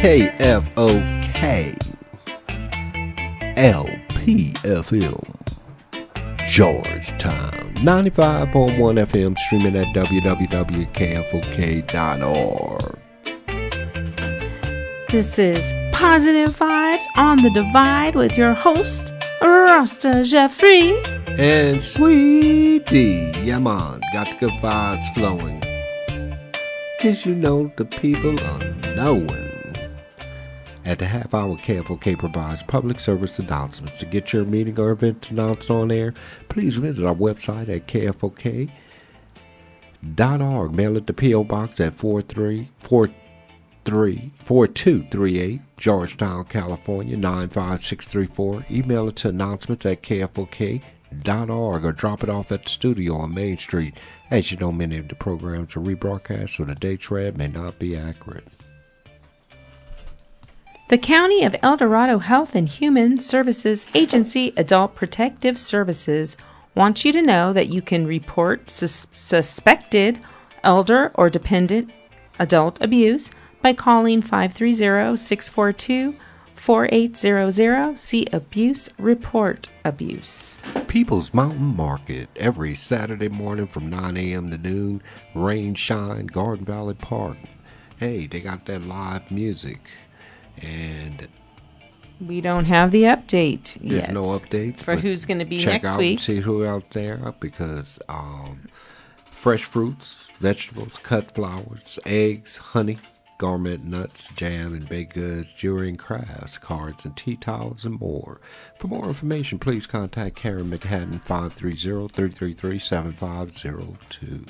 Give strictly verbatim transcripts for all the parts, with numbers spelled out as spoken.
K F O K L P F M Georgetown ninety-five point one F M, streaming at w w w dot k f o k dot org. This is Positive Vibes on the Divide with your host, Rasta Jeffrey. And Sweet D. Yeah, man, got the good vibes flowing. Cause you know the people are knowing. At the half hour, K F O K provides public service announcements. To get your meeting or event announced on air, please visit our website at k f o k dot org. Mail it to P O Box at four three four three four two three eight, Georgetown, California nine five six three four. Email it to announcements at k f o k dot org or drop it off at the studio on Main Street. As you know, many of the programs are rebroadcast, so the dates read may not be accurate. The County of El Dorado Health and Human Services Agency Adult Protective Services wants you to know that you can report sus- suspected elder or dependent adult abuse by calling five three zero, six four two, four eight zero zero. See Abuse Report Abuse. People's Mountain Market every Saturday morning from nine a.m. to noon. Rain, shine, Garden Valley Park. Hey, they got that live music. And we don't have the update there's yet. no updates for who's going to be check next out week. And see who out there, because um, fresh fruits, vegetables, cut flowers, eggs, honey, gourmet nuts, jam and baked goods, jewelry and crafts, cards and tea towels, and more. For more information, please contact Karen McHatton, five three zero, three three three, seven five zero two.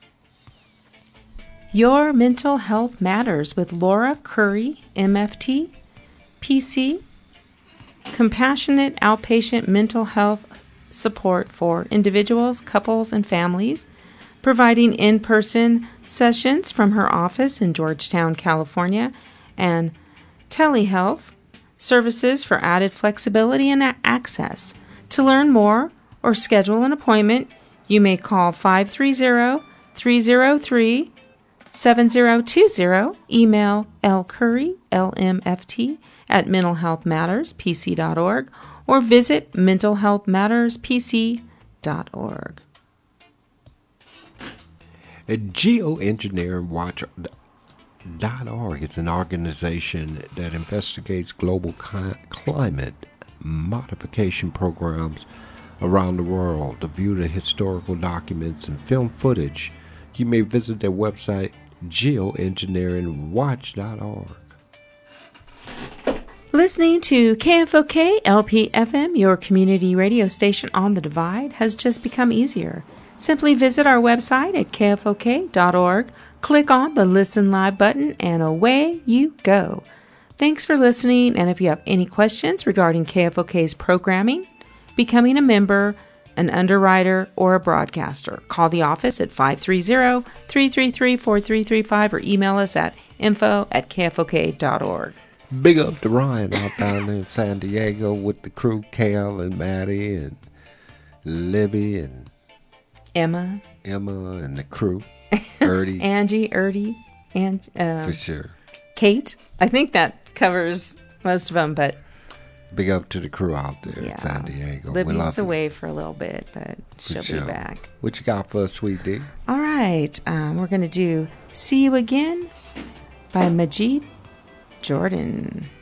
Your Mental Health Matters with Laura Curry, M F T, P C, compassionate outpatient mental health support for individuals, couples, and families, providing in-person sessions from her office in Georgetown, California, and telehealth services for added flexibility and access. To learn more or schedule an appointment, you may call five three zero, three zero three, seven zero two zero, email lcurry, L M F T, at mental health matters p c dot org, or visit mental health matters p c dot org. Geoengineering Watch dot org is an organization that investigates global cli- climate modification programs around the world. To view the historical documents and film footage, you may visit their website, geoengineering watch dot org. Listening to K F O K L P F M, your community radio station on the Divide, has just become easier. Simply visit our website at k f o k dot org, click on the Listen Live button, and away you go. Thanks for listening, and if you have any questions regarding K F O K's programming, becoming a member, an underwriter, or a broadcaster, call the office at five three zero, three three three, four three three five or email us at info at k f o k dot org. Big up to Ryan out down there in San Diego with the crew, Kale and Maddie and Libby and Emma. Emma and the crew. Erdy. Angie, Erdy, and uh, for sure. Kate. I think that covers most of them, but big up to the crew out there yeah. in San Diego. Libby's away for a little bit, but she'll sure. be back. What you got for us, Sweet D? All right. Um, we're going to do See You Again by Majid Jordan.